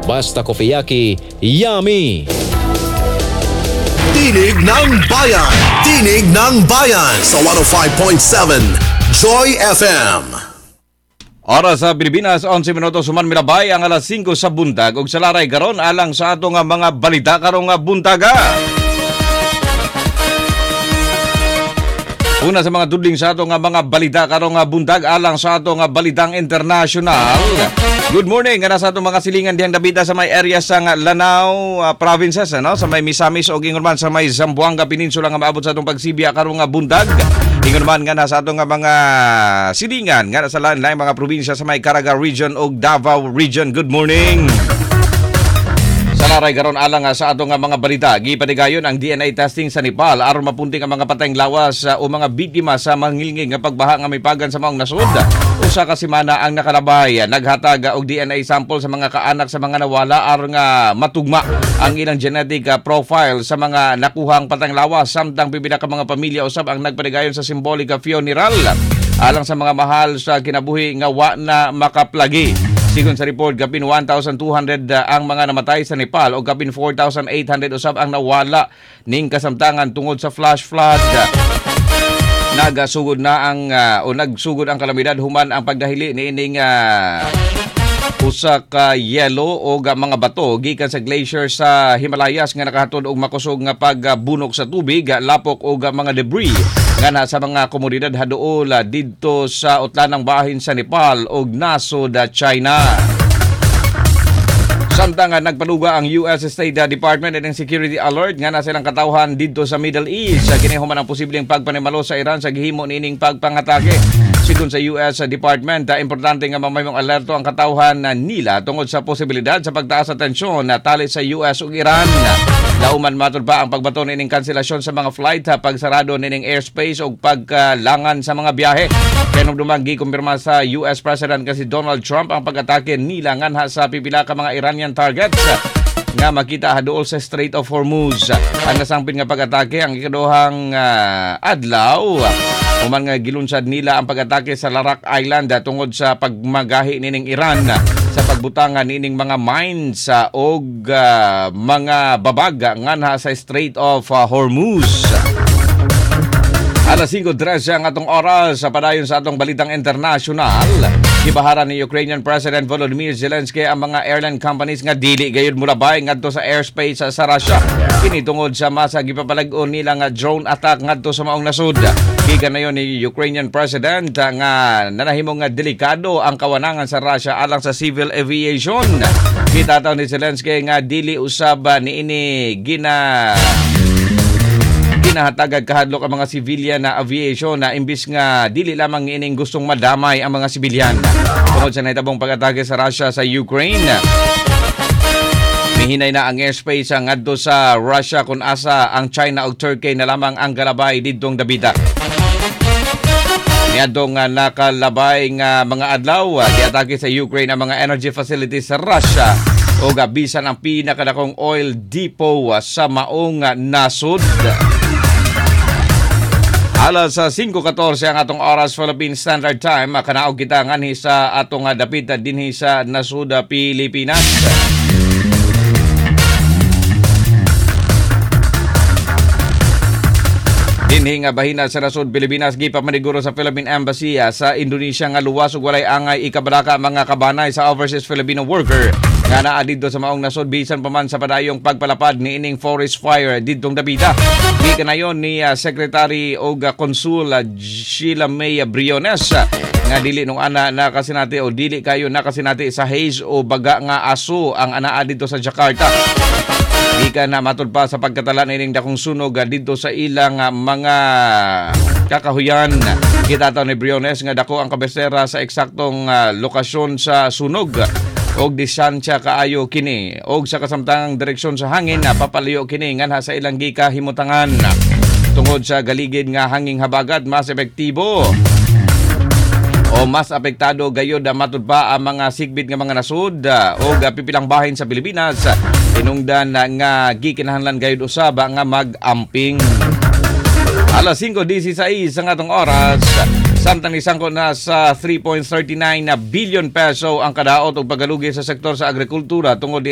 Basta Coffeeyaki, yummy! Tinig ng Bayan! Tinig ng Bayan sa 105.7 Joy FM. Oras sa Pilipinas, 11 minutos human milabay ang alas 5 sa buntag ug sa laray karon alang sa ato nga mga balita karong buntaga. Una sa mga tudling sa ato nga mga balita karong buntag alang sa ato nga balitang international. Good morning nga sa ato mga silingan dihang dabita sa may area sa Lanao provinces sa may Misamis o ingon man sa may Zamboanga Peninsula nga maabot sa atong pagsibya karong buntag. Ingon man nga sa ato nga mga silingan nga sa lain mga probinsya sa may Caraga region o Davao region. Good morning. Sa laray karon alang sa ato nga mga balita, gipadigayon ang DNA testing sa Nepal aron mapunting ang mga patayng lawas o mga biktima sa mangilngig nga pagbaha nga may pagan sa maong nasud. Usa ka semana ang nakalabay, naghatag og DNA sample sa mga kaanak sa mga nawala aron nga matugma ang ilang genetic profile sa mga nakuhang patayng lawas samtang pipila ka mga pamilya usab ang nagpadigayon sa symbolic funeral alang sa mga mahal sa kinabuhi nga wa na makaplagi. Sigon sa report, kapin 1,200 ang mga namatay sa Nepal o kapin 4,800 usab ang nawala ning kasamtangan tungod sa flash flood. Nagsugod na ang nagsugod ang kalamidad human ang pagdahili niining usa ka yelo o mga bato gikan sa glacier sa Himalayas nga nakahatod og makusog nga pagbunok sa tubig, lapok o mga debris nga nasa mga komunidad haduol didto sa utlanang bahin sa Nepal ug nasod China. Samtang nagpaluga ang US State Department ng Security Alert nga nasa ilang katawhan didto sa Middle East sa kinihuman ang posibleng pagpanimalo sa Iran sa gihimo niining pagpangatake. Sigon sa US Department, importante nga mamayong alerto ang katawhan nila tungod sa posibilidad sa pagtaas sa tensyon na tali sa US ug Iran. Lauman matod pa ang pagbato nining kanselasyon sa mga flight, pagsarado nining airspace ug paglangan sa mga biyahe. Kaya dumang gikumpirma sa US President kasi Donald Trump ang pag-atake nila nganha sa pipila ka mga Iranian targets nga makita haduol sa Strait of Hormuz. Ang nasangpin nga pag-atake ang ikaduhang adlaw. Human nga gilunsad nila ang pag-atake sa Larak Island tungod sa pagmagahi nining Iran sa pagbutangan nining mga mines o mga babag nganha sa Strait of Hormuz. Alas 5:13 ang atong oras sa padayon sa atong balitang international. Gibaharan ni Ukrainian President Volodymyr Zelensky ang mga airline companies nga dili gayud mulabay ngadto sa airspace sa Russia. Kini tungod sa masa gipapalag-on nila nga drone attack ngadto sa maong nasud. Gikan na yon ni Ukrainian President nga nanahimong nga delikado ang kawanangan sa Russia alang sa civil aviation. Kita taw ni Zelensky nga dili usab niini ginahatagag kahadlok ang mga civilian na aviation na imbis nga dili lamang ining gustong madamay ang mga sibilyan. Tungod sa nahitabong pag-atake sa Russia sa Ukraine, mihinay na ang airspace ngadto sa Russia kung asa ang China ug Turkey na lamang ang galabay didtong dabita. Niadtong nakalabay nga mga adlaw, giatake sa Ukraine ang mga energy facilities sa Russia o bisan ang pinakadakong oil depot sa maong nasud. Alas 5:14 ang atong oras Philippine Standard Time. Kanaog kita nganhi sa atong dapit dinhi sa nasud Pilipinas. Dinhi nga bahina sa nasud Pilipinas gipamaniguro sa Philippine Embassy sa Indonesia nga luwas ug walay angay ikabalaka mga kabanay sa overseas Filipino worker nga naa didto sa maong nasud bisan pa man sa padayong pagpalapad niining forest fire didtong dabita. Di kanayon ni Secretary og Consul Sheila May Briones nga dili nung ana nakasinati o dili kayo nakasinati sa haze o baga nga aso ang anaa didto sa Jakarta. Di ka na matod pa sa pagkatala nining dakong sunog didto sa ilang mga kakahuyan. Kita taw ni Briones nga dako ang kabesera sa eksaktong lokasyon sa sunog og distansya kaayo kini og sa kasamtangang direksyon sa hangin papalayo kini nganha sa ilang gikahimutangan. Tungod sa galigid nga hanging habagat mas epektibo o mas apektado gayod matod pa ang mga sigbit nga mga nasud o pipilang bahin sa Pilipinas. Tinungdan nga gikinahanglan gayud usab nga mag-amping. Alas 5:16 ang atong oras. Samtang isangko na sa 3.39 billion peso ang kadaot og pagalugi sa sektor sa agrikultura tungod